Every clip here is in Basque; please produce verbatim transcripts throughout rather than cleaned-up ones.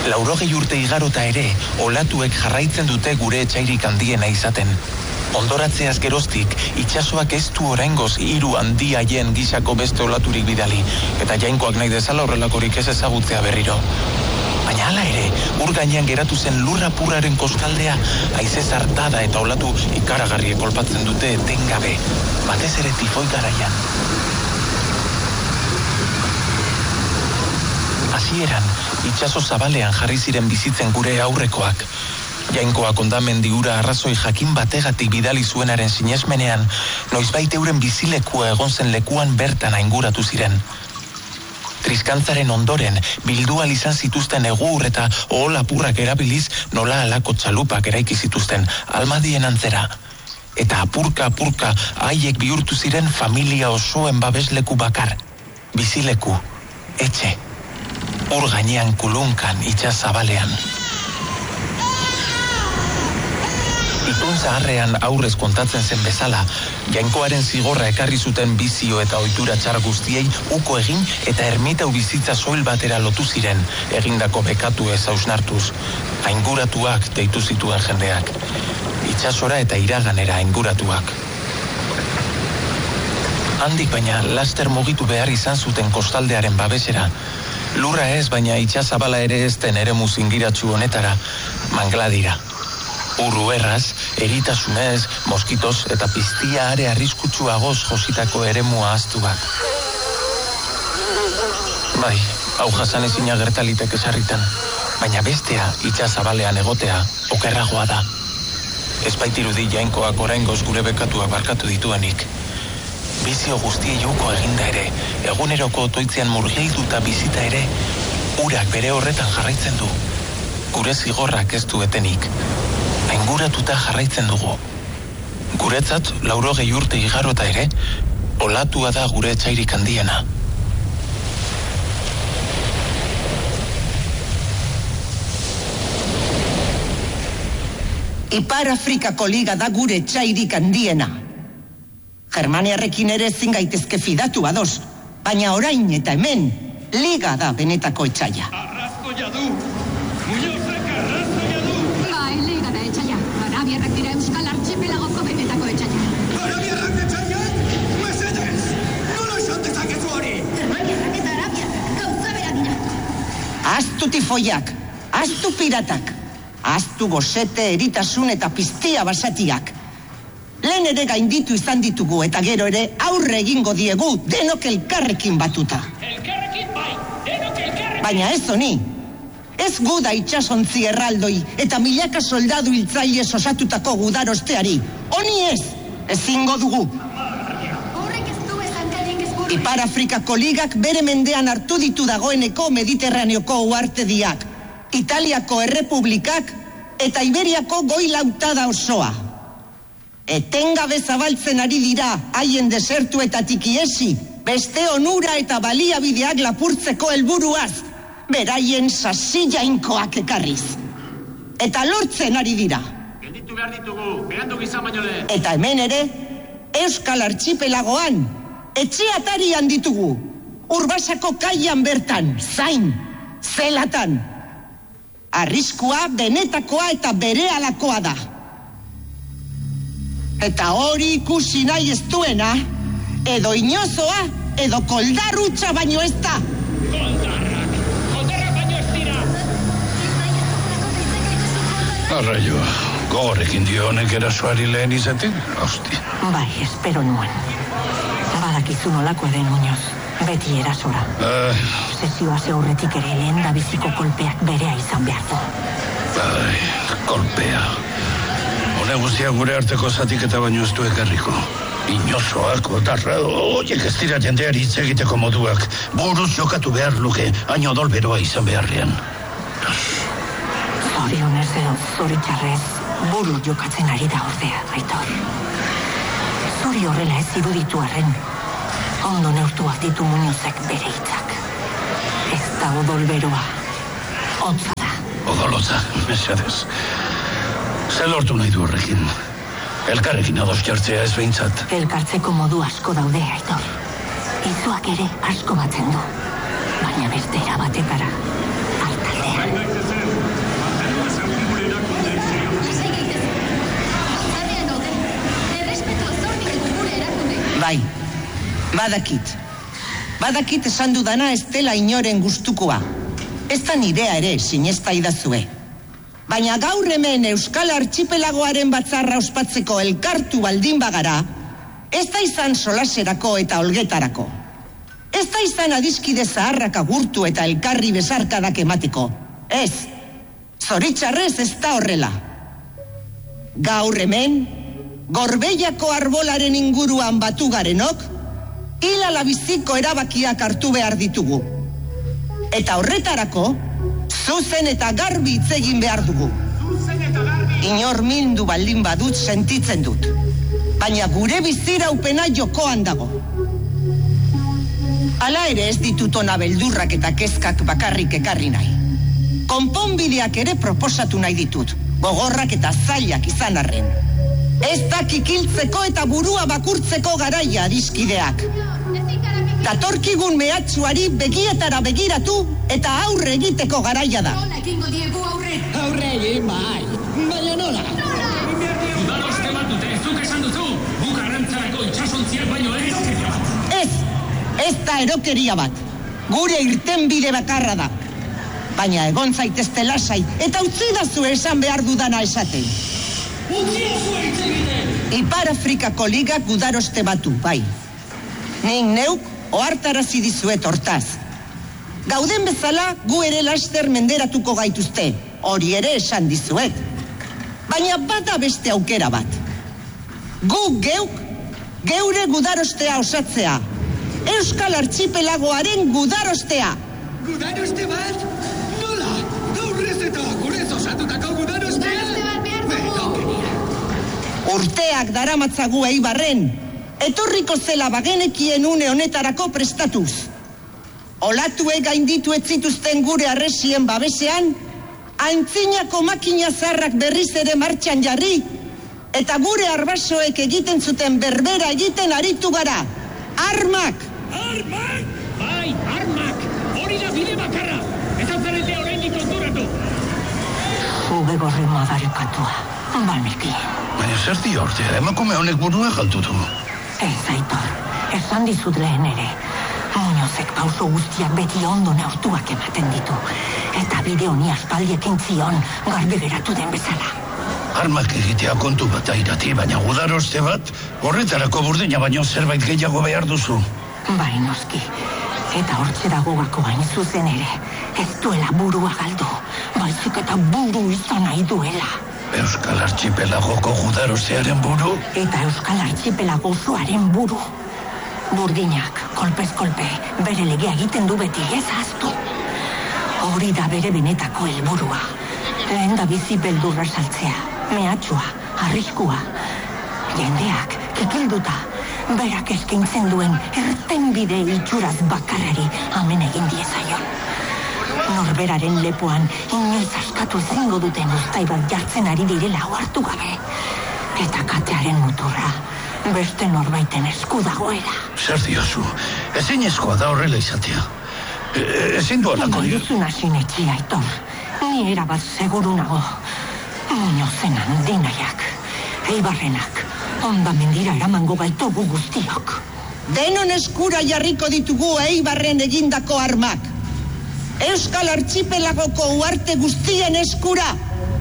Laurogei urte igarota ere, olatuek jarraitzen dute gure etxairik handiena izaten. Ondoratzeaz geroztik, itsasoak ez du oraingoz hiru handi haien gisako beste olaturik bidali, eta jainkoak nahi dezala horrelakorik ez ezagutzea berriro. Baina hala ere, ur gainean geratu zen lurra purraren kostaldea, haize zartada eta olatu ikaragarriek kolpatzen dute etengabe, batez ere tifoi garaian. Hasieran, itsaso zabalean jarri ziren bizitzen gure aurrekoak. Jainkoak hondamendi hura arrazoi jakin bategatik bidali zuenaren sinesmenean, noizbait euren bizilekua egon zen lekuan bertan ainguratu ziren. Triskantzaren ondoren, bildu ahal izan zituzten egur eta ohol apurrak erabiliz nola halako txalupak eraiki zituzten almadien antzera. Eta apurka-apurka haiek bihurtu ziren familia osoen babesleku bakar. Bizileku, etxe, ur gainean kulunkan itsas zabalean. Itun zaharrean aurrez kontatzen zen bezala, jainkoaren zigorra ekarri zuten bizio eta ohitura txar guztiei uko egin eta ermitau bizitza soil batera lotu ziren, egindako bekatu ez hausnartuz. Ainguratuak deitu zituen jendeak. Itsasora eta iraganera ainguratuak. Handik baina laster mugitu behar izan zuten kostaldearen babesera. Lurra ez, baina itsasabala ere ez den eremu zingiratsu honetara, Mangladira. Urru erraz, eritasunez, moskitoz eta piztia are arriskutsuagoz jositako eremua ahaztu bat. Bai, hau jasan ezina gertalitek esarritan, baina bestea itsasabalean egotea okerragoa da. Ez baitirudi jainkoak oraingoz gure bekatuak barkatu dituenik. Bizio guztiei uko eginda ere, eguneroko otoitzean murgilduta bizita ere, urak bere horretan jarraitzen du. Gure zigorrak ez du etenik. Ainguratuta jarraitzen dugu. Guretzat, laurogei urte igarota ere, olatua da gure etxairik handiena. Ipar Afrikako liga da gure etxairik handiena. Germaniarrekin ere ezin gaitezke fidatu ados, baina orain eta hemen, liga da benetako etxaia. Arrazkoia du! Muñozek arrazkoia du! Bai, liga da etxaia. Arabiarrak dira Euskal Archipelagoko benetako etxaia. Arabiarrak etxaiak? Mesedez! Nola esatezakezu hori? Germaniarrak eta arabiarrak gauza bera dira. Ahaztu tifoiak, ahaztu piratak, ahaztu gosete, eritasun eta piztia basatiak. Lehen ere gainditu izan ditugu eta gero ere aurre egingo diegu denok elkarrekin batuta. Elkarrekin bai, denok elkarrekin! Baina ez honi, ez guda itsasontzi erraldoi eta milaka soldadu hiltzaile osatutako gudarosteari. Honi ez, ezingo dugu. Horrek ez du esankarik ezburri. Ipar Afrikako ligak bere mendean hartu ditu dagoeneko Mediterraneoko uhartediak, Italiako errepublikak eta Iberiako goi lautada osoa. Etengabe zabaltzen ari dira haien desertuetatik iesi, beste onura eta baliabideak lapurtzeko helburuaz, beraien sasi jainkoak ekarriz. Eta lortzen ari dira. Gelditu behar ditugu, berandu gizan baino lehen. Eta hemen ere, Euskal Archipelagoan, etxe atarian ditugu, Urbasako kaian bertan, zain, zelatan. Arriskua benetakoa eta berehalakoa da. Eta hori ikusi nahi ez duena, edo inozoa, edo koldarrutxa baino ez da. Koldarrak! Koldarrak baino ez dira! Arraioa, gogorekin dio honek erasoari lehen izaten, hosti. Bai, espero nuen. Badakizu nolakoa den Muñoz, beti erasora. Uh, Sesioa zeurretik ere lehen da biziko kolpeak berea izan behar du. bai, kolpea. Hone guztia gure arteko zatik eta baino ez du ekarriko. Inozoak, otarra, oiek ez dira jendeari hitz egiteko moduak. Buruz jokatu behar luke, haino dolberoa izan beharrean. Zorionez edo zoritxarrez, buru jokatzen ari da ordea, Aitor. Zuri horrela ez iruditu arren, ondo neurtuak ditu Muñozek bere hitzak. Ez da odolberoa, hotza da. Odolotza, mesedez. Zer lortu nahi du horrekin? Elkarrekin ados jartzea ez behintzat. Elkartzeko modu asko daude, Aitor. Izuak ere asko batzen du. Baina beste erabatetara, hartaldean. Badakit. Badakit esan dudana ez dela inoren gustukoa. Ez da nirea ere, sinesta idazue. Baina gaur hemen Euskal Archipelagoaren batzarra ospatzeko elkartu baldin bagara, ez da izan solaserako eta olgetarako. Ez da izan adiskide zaharrak agurtu eta elkarri besarkadak emateko. Ez, zoritxarrez ez da horrela. Gaur hemen, Gorbeiako arbolaren inguruan batu garenok, hilala biziko erabakiak hartu behar ditugu. Eta horretarako, zuzen eta garbi hitz egin behar dugu. Inor mindu baldin badut sentitzen dut. Baina gure biziraupena jokoan dago. Hala ere ez ditut ona beldurrak eta kezkak bakarrik ekarri nahi. Konponbideak ere proposatu nahi ditut, gogorrak eta zailak izan arren. Ez da kikiltzeko eta burua bakurtzeko garaia adiskideak. Datorkigun mehatxuari begietara begiratu eta aurre egiteko garaia da. Nola egingo diegu aurre? Aurre egin bai, baina nola? Udaloste bat dute, zuk esan duzu, guk arrantzarako itxasontziak baino ez. Ez, ez da erokeria bat. Gure irtenbide bakarra da. Baina egon zaitezte lasai eta utzi dazu esan behar dudana esaten. Utzi dazu egiten! Ipar Afrikako ligak gudaroste batu, bai. Nik neuk ohartarazi dizuet hortaz. Gauden bezala gu ere laster menderatuko gaituzte, hori ere esan dizuet. Baina bada beste aukera bat. Gu geuk, geure gudarostea osatzea. Euskal Archipelagoaren gudarostea. Gudaroste bat? Nola? Gaurrez eta gurez osatutako gudarostea? Gudaroste bat behar dugu! Urteak daramatzagu Eibarren, etorriko zela bagenekien une honetarako prestatuz. Olatue gainditu ez zituzten gure arresien babesean, aintzinako makina zarrak berriz ere martxan jarri, eta gure arbasoek egiten zuten berbera egiten aritu gara. Armak! Armak! Bai, armak! Hori da bide bakarra! Ez altzarete oraindik konturatu! Zuge gorri madarikatua, balmiki. Baina zer diortea, emakume honek burua galdu du. Ez, Aitor, esan dizut lehen ere. Muñozek pauso guztiak beti ondo neurtuak ematen ditu. Eta bide honi aspaldiekin zion, garbi geratu den bezala. Armak egitea kontu bat airati, baina gudaroste bat, horretarako burdina baino zerbait gehiago behar duzu. Bai, noski. Eta hortxe dago gako hain zuzen ere. Ez duela burua galdu, baizik eta buru izan nahi duela. Euskal Archipelagoko gudarostearen buru? Eta Euskal Archipelago osoaren buru. Burdinak, kolpez kolpe, bere legea egiten du beti, ez ahaztu. Hori da bere benetako helburua. Lehen da bizi beldurra saltzea, mehatxua, arriskua. Jendeak, kikilduta, berak eskaintzen duen irtenbide itxuraz bakarrari amen egin diezaion. Norberaren lepoan inoiz askatu ezingo duten uztai bat jartzen ari direla ohartu gabe. Eta katearen muturra beste norbaiten esku dagoela. Zer diozu, ezinezkoa da horrela izatea. E, ezin du alako dira. Baizuna sinetxi, Aitor. Ni erabat seguru nago. Muñozen handinaiak, Eibarrenak, ondamendira eramango gaitugu guztiok. Denon eskura jarriko ditugu Eibarren egindako armak. Euskal Archipelagoko uarte guztien eskura.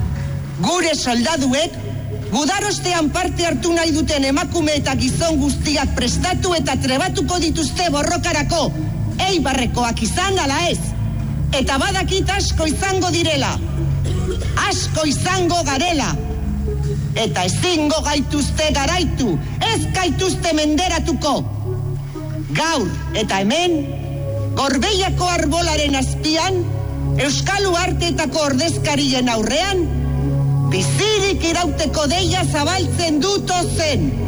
Gure soldaduek, gudarostean parte hartu nahi duten emakume eta gizon guztiak prestatu eta trebatuko dituzte borrokarako. Eibarrekoak izan ala ez. Eta badakit asko izango direla. Asko izango garela. Eta ezingo gaituzte garaitu, ez gaituzte menderatuko. Gaur eta hemen, Gorbeiako arbolaren azpian, Euskal Uharteetako ordezkarien aurrean, bizirik irauteko deia zabaltzen dut ozen.